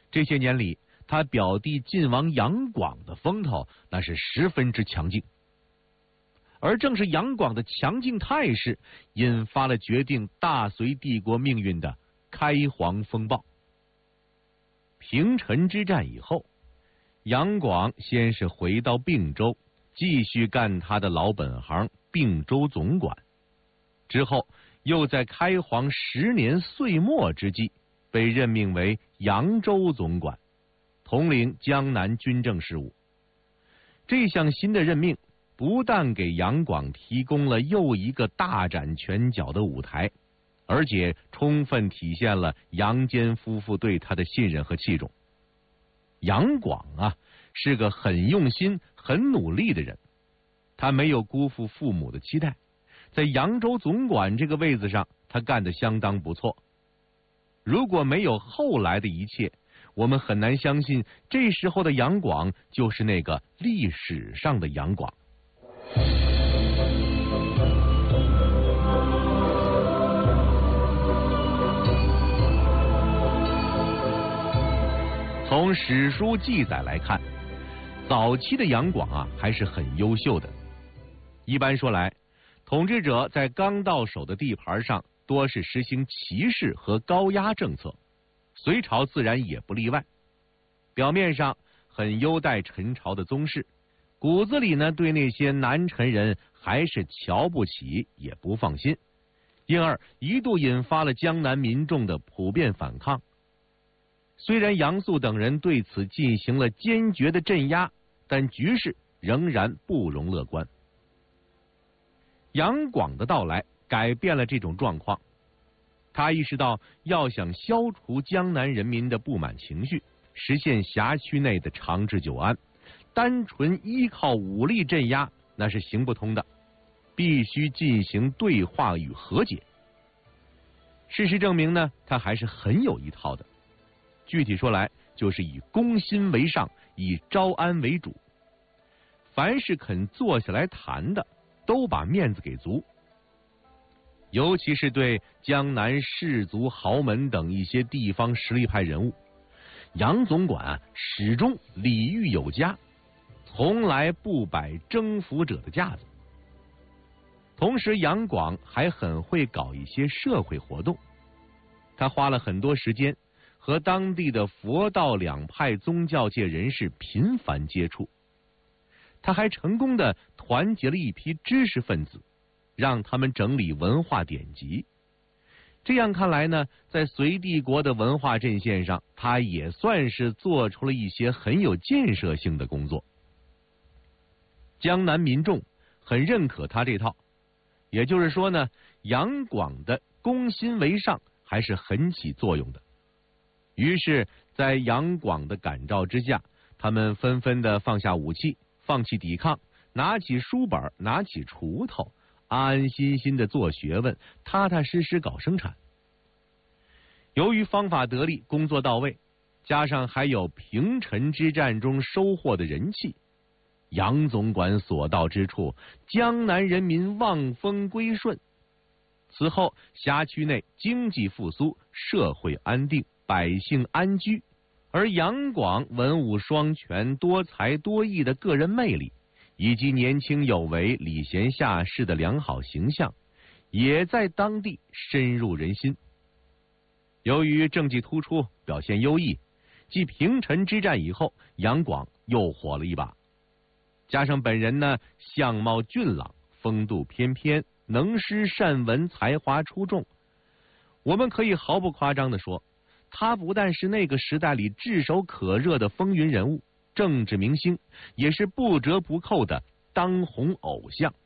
这些年里，他表弟晋王杨广的风头那是十分之强劲。而正是杨广的强劲态势，引发了决定大隋帝国命运的开皇风暴。平陈之战以后，杨广先是回到并州，继续干他的老本行并州总管。之后又在开皇10年岁末之际，被任命为扬州总管，统领江南军政事务。这项新的任命不但给杨广提供了又一个大展拳脚的舞台，而且充分体现了杨坚夫妇对他的信任和器重。杨广啊，是个很用心、很努力的人，他没有辜负父母的期待，在扬州总管这个位子上，他干得相当不错。如果没有后来的一切，我们很难相信这时候的杨广就是那个历史上的杨广。从史书记载来看，早期的杨广啊还是很优秀的。一般说来，统治者在刚到手的地盘上多是实行歧视和高压政策，隋朝自然也不例外。表面上很优待陈朝的宗室，骨子里呢对那些南陈人还是瞧不起，也不放心，因而一度引发了江南民众的普遍反抗。虽然杨素等人对此进行了坚决的镇压，但局势仍然不容乐观。杨广的到来改变了这种状况，他意识到要想消除江南人民的不满情绪，实现辖区内的长治久安，单纯依靠武力镇压那是行不通的，必须进行对话与和解。事实证明呢，他还是很有一套的。具体说来，就是以攻心为上，以招安为主。凡是肯坐下来谈的，都把面子给足。尤其是对江南士族豪门等一些地方实力派人物，杨总管啊始终礼遇有加，从来不摆征服者的架子。同时，杨广还很会搞一些社会活动，他花了很多时间和当地的佛道两派宗教界人士频繁接触，他还成功的团结了一批知识分子，让他们整理文化典籍。这样看来呢，在隋帝国的文化阵线上，他也算是做出了一些很有建设性的工作。江南民众很认可他这套，也就是说呢，杨广的攻心为上还是很起作用的。于是在杨广的感召之下，他们纷纷的放下武器，放弃抵抗，拿起书本，拿起锄头，安安心心的做学问，踏踏实实搞生产。由于方法得力，工作到位，加上还有平陈之战中收获的人气，杨总管所到之处，江南人民望风归顺。此后辖区内经济复苏，社会安定，百姓安居，而杨广文武双全、多才多艺的个人魅力，以及年轻有为、礼贤下士的良好形象，也在当地深入人心。由于政绩突出，表现优异，继平陈之战以后，杨广又火了一把。加上本人呢，相貌俊朗，风度翩翩，能诗善文，才华出众，我们可以毫不夸张地说，他不但是那个时代里炙手可热的风云人物、政治明星，也是不折不扣的当红偶像。